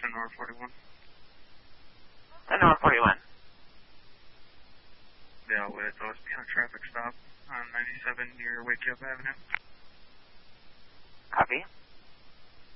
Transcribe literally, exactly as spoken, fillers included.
to North forty-one. The North forty-one. Yeah, with O S B on a traffic stop on ninety-seven near Wake Up Avenue. Copy.